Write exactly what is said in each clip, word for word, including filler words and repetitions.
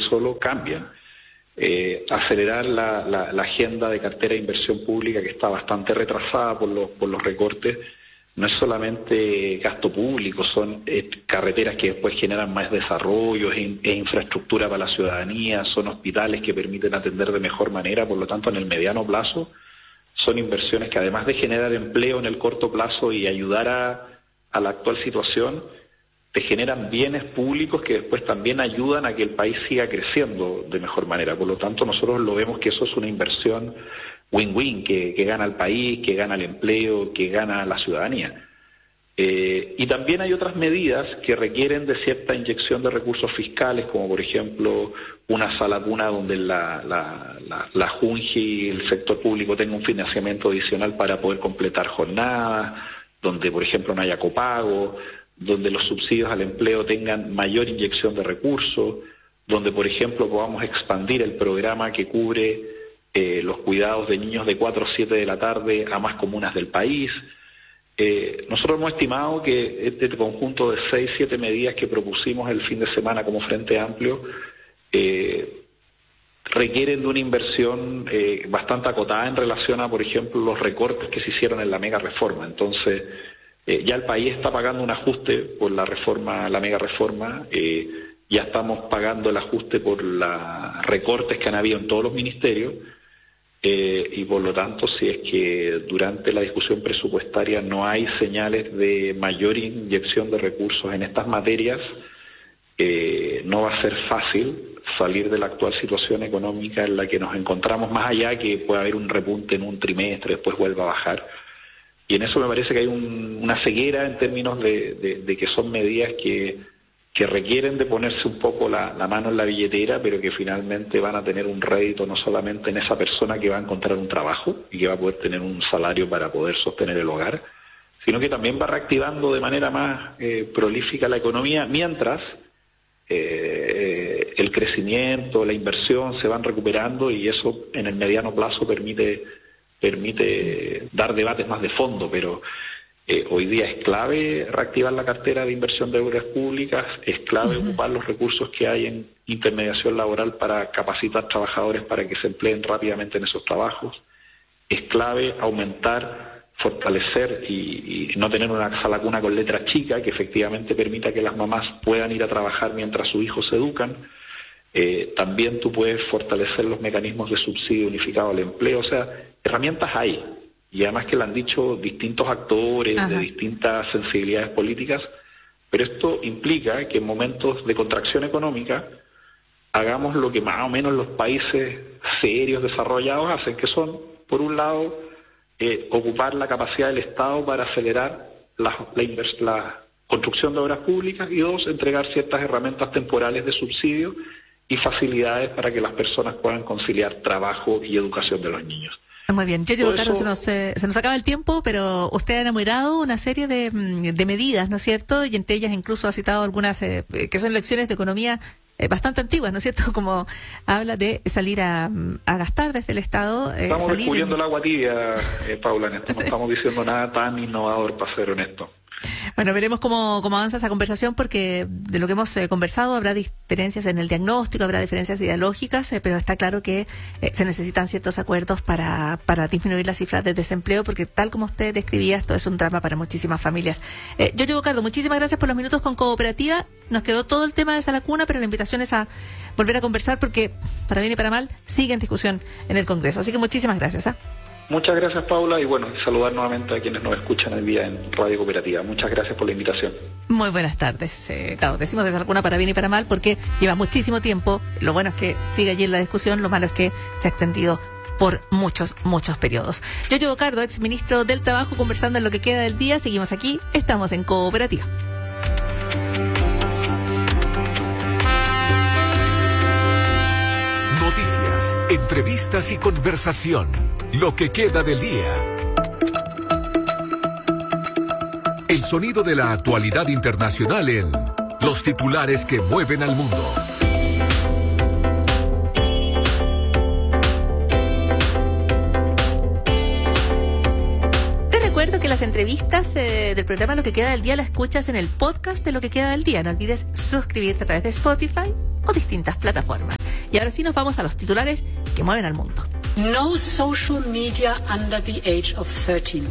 solo cambian. Eh, acelerar la, la, la agenda de cartera de inversión pública, que está bastante retrasada por los, por los recortes. No es solamente gasto público, son eh, carreteras que después generan más desarrollo, e, e infraestructura para la ciudadanía, son hospitales que permiten atender de mejor manera. Por lo tanto, en el mediano plazo son inversiones que, además de generar empleo en el corto plazo y ayudar a, a la actual situación, te generan bienes públicos que después también ayudan a que el país siga creciendo de mejor manera. Por lo tanto, nosotros lo vemos que eso es una inversión win-win, que, que gana el país, que gana el empleo, que gana la ciudadanía. Eh, y también hay otras medidas que requieren de cierta inyección de recursos fiscales, como por ejemplo una sala cuna donde la, la, la, la Junji y el sector público tenga un financiamiento adicional para poder completar jornadas, donde por ejemplo no haya copago, donde los subsidios al empleo tengan mayor inyección de recursos, donde por ejemplo podamos expandir el programa que cubre Eh, los cuidados de niños de cuatro a siete de la tarde a más comunas del país. Eh, nosotros hemos estimado que este conjunto de seis, siete medidas que propusimos el fin de semana como Frente Amplio eh, requieren de una inversión eh, bastante acotada en relación a, por ejemplo, los recortes que se hicieron en la mega reforma. Entonces, eh, ya el país está pagando un ajuste por la reforma, la mega reforma, eh, ya estamos pagando el ajuste por los recortes que han habido en todos los ministerios. Eh, y por lo tanto, si es que durante la discusión presupuestaria no hay señales de mayor inyección de recursos en estas materias, eh, no va a ser fácil salir de la actual situación económica en la que nos encontramos, más allá que pueda haber un repunte en un trimestre, después vuelva a bajar. Y en eso me parece que hay un, una ceguera en términos de, de, de que son medidas que que requieren de ponerse un poco la, la mano en la billetera, pero que finalmente van a tener un rédito no solamente en esa persona que va a encontrar un trabajo y que va a poder tener un salario para poder sostener el hogar, sino que también va reactivando de manera más eh, prolífica la economía, mientras eh, el crecimiento, la inversión se van recuperando, y eso en el mediano plazo permite, permite dar debates más de fondo, pero Eh, hoy día es clave reactivar la cartera de inversión de obras públicas, es clave uh-huh. ocupar los recursos que hay en intermediación laboral para capacitar trabajadores para que se empleen rápidamente en esos trabajos, es clave aumentar, fortalecer y, y no tener una sala cuna con letra chica que efectivamente permita que las mamás puedan ir a trabajar mientras sus hijos se educan. Eh, también tú puedes fortalecer los mecanismos de subsidio unificado al empleo, o sea, herramientas hay. Y además que lo han dicho distintos actores Ajá. de distintas sensibilidades políticas, pero esto implica que en momentos de contracción económica hagamos lo que más o menos los países serios desarrollados hacen, que son, por un lado, eh, ocupar la capacidad del Estado para acelerar la, la, invers- la construcción de obras públicas, y dos, entregar ciertas herramientas temporales de subsidio y facilidades para que las personas puedan conciliar trabajo y educación de los niños. Muy bien, yo digo, claro, se nos, eh, se nos acaba el tiempo, pero usted ha enumerado una serie de, de medidas, ¿no es cierto? Y entre ellas incluso ha citado algunas eh, que son lecciones de economía eh, bastante antiguas, ¿no es cierto? Como habla de salir a, a gastar desde el Estado. Eh, estamos salir descubriendo en... el agua tibia, eh, Paula, en esto. No estamos diciendo nada tan innovador, para ser honesto. Bueno, veremos cómo, cómo avanza esa conversación, porque de lo que hemos eh, conversado habrá diferencias en el diagnóstico, habrá diferencias ideológicas, eh, pero está claro que eh, se necesitan ciertos acuerdos para, para disminuir las cifras de desempleo, porque tal como usted describía, esto es un drama para muchísimas familias. Eh, Giorgio Bocardo, muchísimas gracias por los minutos con Cooperativa. Nos quedó todo el tema de Sala Cuna, pero la invitación es a volver a conversar, porque para bien y para mal sigue en discusión en el Congreso. Así que muchísimas gracias. ¿eh? Muchas gracias, Paula, y bueno, saludar nuevamente a quienes nos escuchan hoy día en Radio Cooperativa. Muchas gracias por la invitación. Muy buenas tardes. Eh, claro, decimos de Sala Cuna para bien y para mal porque lleva muchísimo tiempo. Lo bueno es que sigue allí en la discusión, lo malo es que se ha extendido por muchos, muchos periodos. Giorgio Bocardo, ex ministro del Trabajo, conversando en lo que queda del día. Seguimos aquí, estamos en Cooperativa. Noticias, entrevistas y conversación. Lo que queda del día. El sonido de la actualidad internacional en Los titulares que mueven al mundo. Te recuerdo que las entrevistas eh, del programa Lo que queda del día las escuchas en el podcast de Lo que queda del día. No olvides suscribirte a través de Spotify o distintas plataformas. Y ahora sí nos vamos a los titulares que mueven al mundo. No social media under the age of thirteen.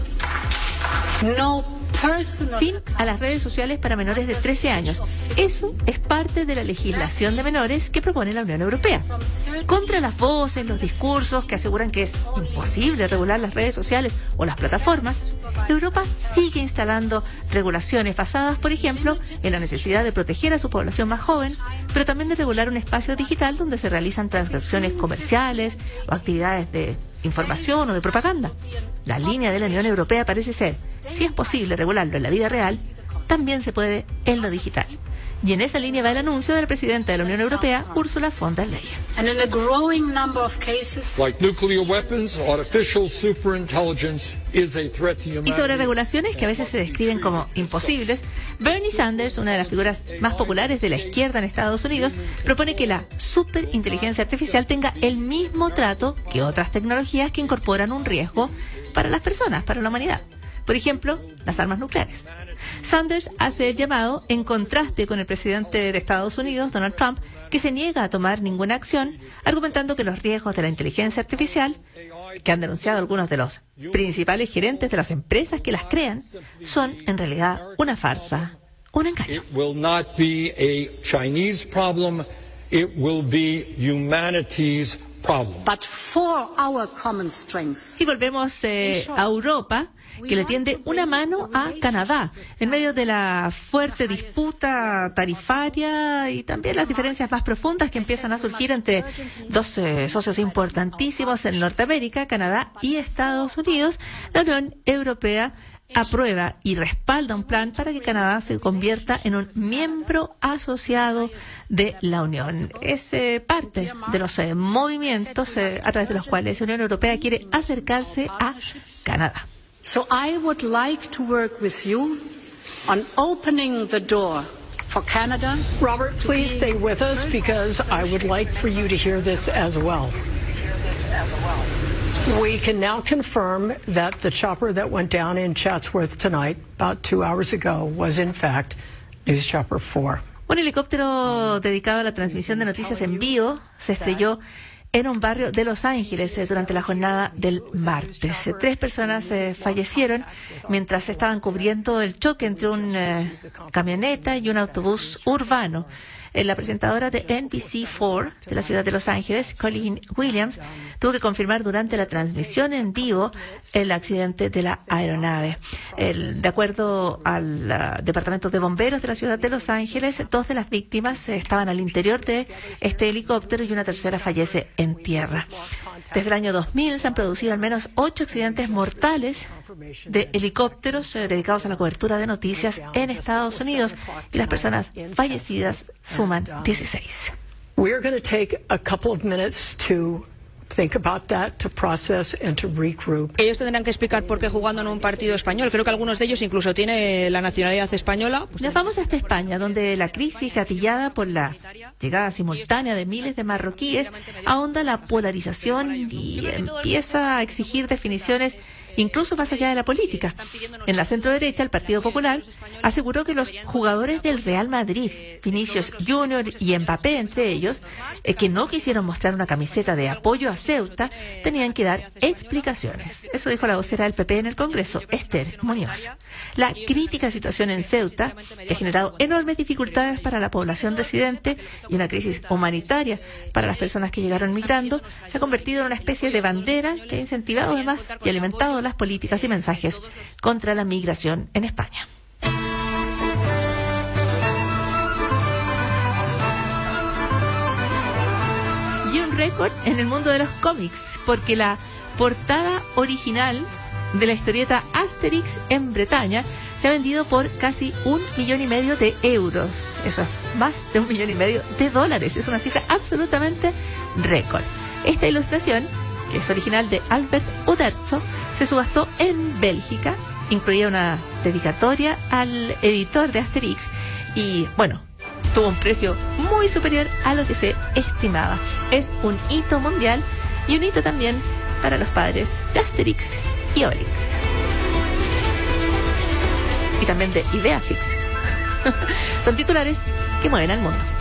No personal... Fin a las redes sociales para menores de trece años. Eso es parte de la legislación de menores que propone la Unión Europea. Contra las voces, los discursos que aseguran que es imposible regular las redes sociales o las plataformas, Europa sigue instalando regulaciones basadas, por ejemplo, en la necesidad de proteger a su población más joven, pero también de regular un espacio digital donde se realizan transacciones comerciales o actividades de información o de propaganda. La línea de la Unión Europea parece ser, si es posible regularlo en la vida real, también se puede en lo digital. Y en esa línea va el anuncio de la presidenta de la Unión Europea, Ursula von der Leyen. And in a growing number of cases, like nuclear weapons, artificial superintelligence is a threat to humanity. Y sobre regulaciones que a veces se describen como imposibles, Bernie Sanders, una de las figuras más populares de la izquierda en Estados Unidos, propone que la superinteligencia artificial tenga el mismo trato que otras tecnologías que incorporan un riesgo para las personas, para la humanidad. Por ejemplo, las armas nucleares. Sanders hace el llamado en contraste con el presidente de Estados Unidos, Donald Trump, que se niega a tomar ninguna acción, argumentando que los riesgos de la inteligencia artificial, que han denunciado algunos de los principales gerentes de las empresas que las crean, son en realidad una farsa, un engaño. It will not be a Chinese problem, it will be humanity's problem. but for our common strength. Y volvemos eh, a Europa, que le tiende una mano a Canadá, en medio de la fuerte disputa tarifaria y también las diferencias más profundas que empiezan a surgir entre dos eh, socios importantísimos en Norteamérica, Canadá y Estados Unidos. La Unión Europea aprueba y respalda un plan para que Canadá se convierta en un miembro asociado de la Unión. Es eh, parte de los eh, movimientos eh, a través de los cuales la Unión Europea quiere acercarse a Canadá. So I would like to work with you on opening the door for Canada. Robert, please stay with us because I would like for you to hear this as well. We can now confirm that the chopper that went down in Chatsworth tonight, about two hours ago, was in fact News Chopper four. Un helicóptero dedicado a la transmisión de noticias en vivo se estrelló en un barrio de Los Ángeles eh, durante la jornada del martes. Eh, tres personas eh, fallecieron mientras estaban cubriendo el choque entre una eh, camioneta y un autobús urbano. Eh, la presentadora de N B C cuatro de la ciudad de Los Ángeles, Colleen Williams, tuvo que confirmar durante la transmisión en vivo el accidente de la aeronave. El, de acuerdo al uh, Departamento de Bomberos de la ciudad de Los Ángeles, dos de las víctimas eh, estaban al interior de este helicóptero y una tercera fallece en tierra. Desde el año dos mil se han producido al menos ocho accidentes mortales de helicópteros eh, dedicados a la cobertura de noticias en Estados Unidos y las personas fallecidas suman dieciséis. We're going to take a couple of minutes to think about that, to process and to regroup. Ellos tendrán que explicar por qué jugando en un partido español. Creo que algunos de ellos incluso tienen la nacionalidad española. Nos vamos hasta España, donde la crisis gatillada por la llegada simultánea de miles de marroquíes ahonda la polarización y empieza a exigir definiciones incluso más allá de la política. En la centroderecha, el Partido Popular aseguró que los jugadores del Real Madrid, Vinicius Junior y Mbappé entre ellos, eh, que no quisieron mostrar una camiseta de apoyo a Ceuta, tenían que dar explicaciones. Eso dijo la vocera del P P en el Congreso, Esther Muñoz. La crítica situación en Ceuta, que ha generado enormes dificultades para la población residente y una crisis humanitaria para las personas que llegaron migrando, se ha convertido en una especie de bandera que ha incentivado además y alimentado las políticas y mensajes contra la migración en España. Y un récord en el mundo de los cómics, porque la portada original de la historieta Asterix en Bretaña se ha vendido por casi un millón y medio de euros. Eso es más de un millón y medio de dólares. Es una cifra absolutamente récord. Esta ilustración, que es original de Albert Uderzo, se subastó en Bélgica, incluía una dedicatoria al editor de Asterix y, bueno, tuvo un precio muy superior a lo que se estimaba. Es un hito mundial y un hito también para los padres de Asterix y Obelix. Y también de Ideafix. Son titulares que mueven al mundo.